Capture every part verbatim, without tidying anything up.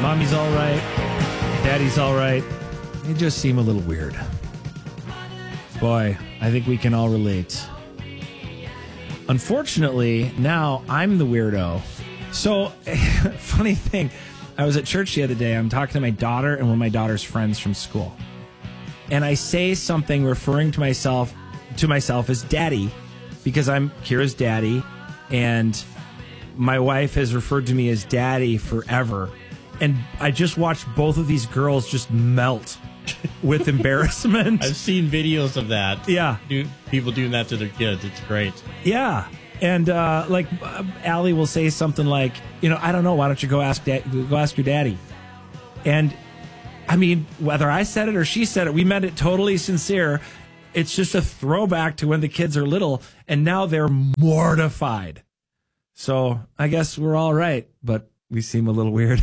Mommy's all right. Daddy's all right. They just seem a little weird. Boy, I think we can all relate. Unfortunately, now I'm the weirdo. So, funny thing, I was at church the other day. I'm talking to my daughter and one of my daughter's friends from school. And I say something referring to myself to myself as daddy because I'm Kira's daddy. And my wife has referred to me as daddy forever. And I just watched both of these girls just melt with embarrassment. I've seen videos of that. Yeah. Do, people doing that to their kids. It's great. Yeah. And uh, like uh, Allie will say something like, you know, I don't know. Why don't you go ask da- go ask your daddy? And I mean, whether I said it or she said it, we meant it totally sincere. It's just a throwback to when the kids are little, and now they're mortified. So I guess we're all right, but we seem a little weird.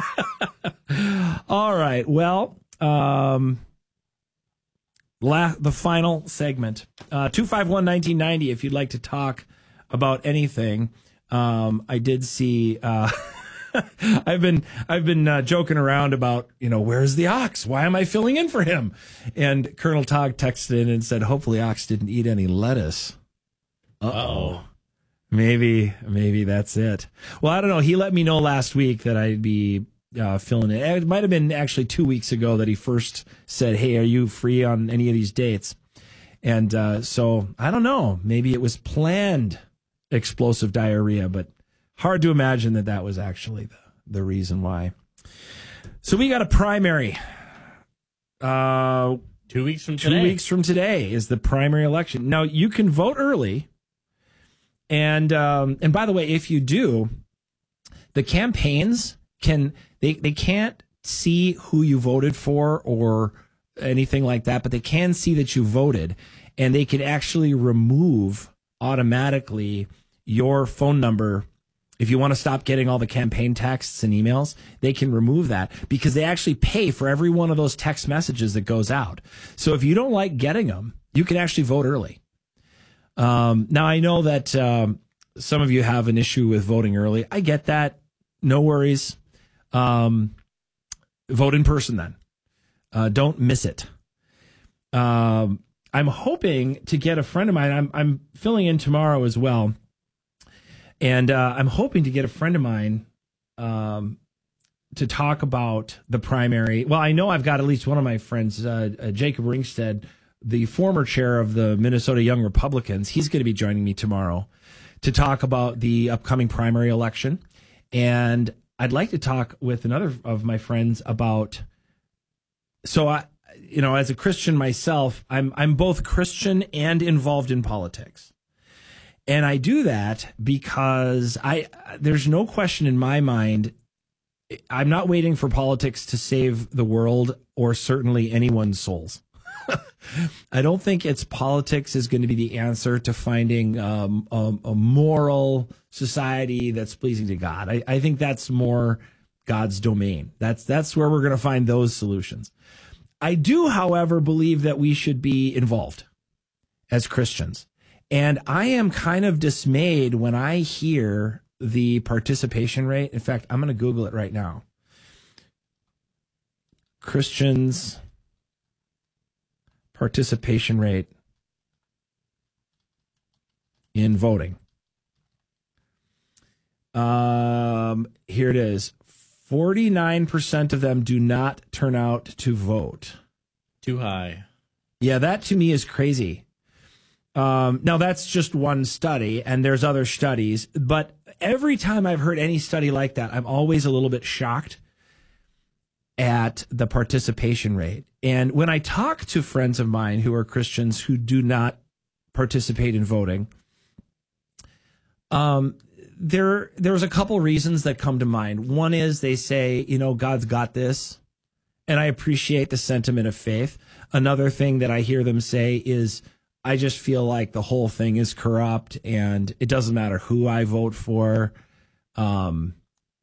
All right. Well, um, la- the final segment, uh, two five one, nineteen ninety, if you'd like to talk about anything. Um, I did see, uh, I've been, I've been uh, joking around about, you know, where's the ox? Why am I filling in for him? And Colonel Togg texted in and said, hopefully ox didn't eat any lettuce. Uh-oh. Uh-oh. Maybe, maybe that's it. Well, I don't know. He let me know last week that I'd be uh, filling in. It might have been actually two weeks ago that he first said, hey, are you free on any of these dates? And uh, so I don't know. Maybe it was planned explosive diarrhea, but hard to imagine that that was actually the, the reason why. So we got a primary. Uh, two weeks from today. Two weeks from today is the primary election. Now, you can vote early. And um, and by the way, if you do, the campaigns can they, they can't see who you voted for or anything like that, but they can see that you voted, and they can actually remove automatically your phone number. If you want to stop getting all the campaign texts and emails, they can remove that because they actually pay for every one of those text messages that goes out. So if you don't like getting them, you can actually vote early. Um, now, I know that um, some of you have an issue with voting early. I get that. No worries. Um, vote in person then. Uh, don't miss it. Um, I'm hoping to get a friend of mine. I'm, I'm filling in tomorrow as well. And uh, I'm hoping to get a friend of mine um, to talk about the primary. Well, I know I've got at least one of my friends, uh, uh, Jacob Ringstead, the former chair of the Minnesota Young Republicans. He's going to be joining me tomorrow to talk about the upcoming primary election. And I'd like to talk with another of my friends about, so I, you know, as a Christian myself, I'm, I'm both Christian and involved in politics. And I do that because I, there's no question in my mind, I'm not waiting for politics to save the world or certainly anyone's souls. I don't think it's politics is going to be the answer to finding um, a, a moral society that's pleasing to God. I, I think that's more God's domain. That's that's where we're going to find those solutions. I do, however, believe that we should be involved as Christians. And I am kind of dismayed when I hear the participation rate. In fact, I'm going to Google it right now. Christians participation rate in voting. Um, here it is. forty-nine percent of them do not turn out to vote. Too high. Yeah, that to me is crazy. Um, now, that's just one study, and there's other studies. But every time I've heard any study like that, I'm always a little bit shocked at the participation rate. And when I talk to friends of mine who are Christians who do not participate in voting, um, there there's a couple reasons that come to mind. One is they say, you know, God's got this, and I appreciate the sentiment of faith. Another thing that I hear them say is, I just feel like the whole thing is corrupt, and it doesn't matter who I vote for. Um,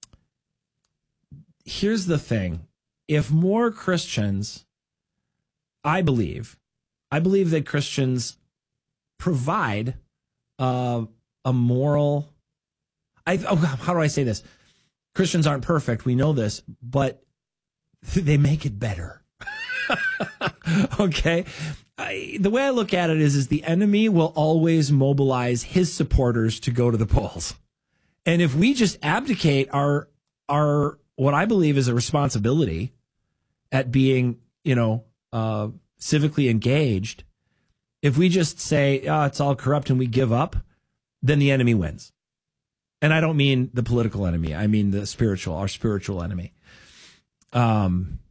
here's the thing. If more Christians, I believe, I believe that Christians provide uh, a moral, I, oh, how do I say this? Christians aren't perfect. We know this, but they make it better. Okay. I, the way I look at it is, is the enemy will always mobilize his supporters to go to the polls. And if we just abdicate our, our, what I believe is a responsibility at being, you know, uh, civically engaged, if we just say, oh, it's all corrupt and we give up, then the enemy wins. And I don't mean the political enemy. I mean the spiritual, our spiritual enemy. Um,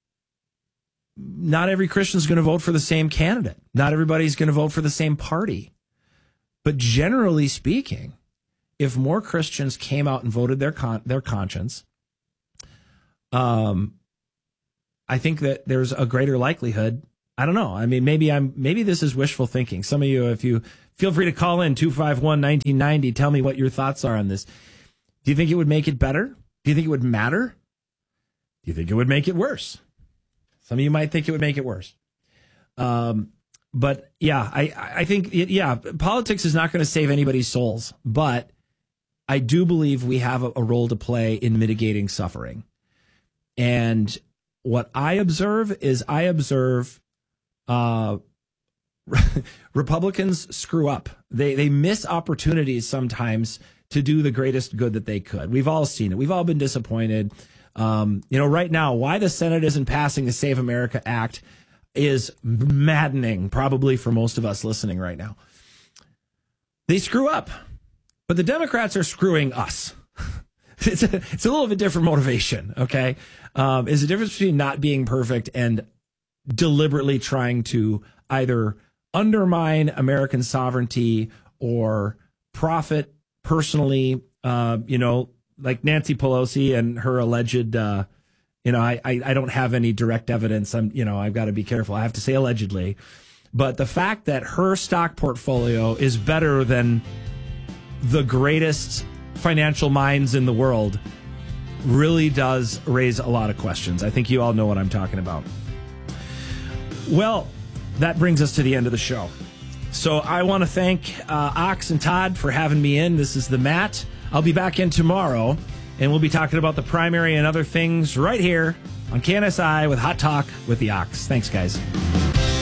not every Christian is going to vote for the same candidate. Not everybody's going to vote for the same party. But generally speaking, if more Christians came out and voted their con- their conscience, um, I think that there's a greater likelihood. I don't know. I mean, maybe I'm maybe this is wishful thinking. Some of you, if you feel free to call in two five one, nineteen ninety, tell me what your thoughts are on this. Do you think it would make it better? Do you think it would matter? Do you think it would make it worse? Some of you might think it would make it worse. Um, but yeah, I, I think, it, yeah, politics is not going to save anybody's souls, but I do believe we have a, a role to play in mitigating suffering. And what I observe is I observe uh, Republicans screw up. They they miss opportunities sometimes to do the greatest good that they could. We've all seen it. We've all been disappointed. Um, you know, right now, why the Senate isn't passing the Save America Act is maddening, probably for most of us listening right now. They screw up, but the Democrats are screwing us. It's a, it's a little bit different motivation, okay? Um, is the difference between not being perfect and deliberately trying to either undermine American sovereignty or profit personally, uh, you know, like Nancy Pelosi and her alleged, uh, you know, I, I, I don't have any direct evidence. I'm, you know, I've got to be careful. I have to say allegedly. But the fact that her stock portfolio is better than the greatest financial minds in the world really does raise a lot of questions. I think you all know what I'm talking about. Well, that brings us to the end of the show. So I want to thank uh, Ox and Todd for having me in. This is the Matt. I'll be back in tomorrow, and we'll be talking about the primary and other things right here on K N S I with Hot Talk with the Ox. Thanks, guys.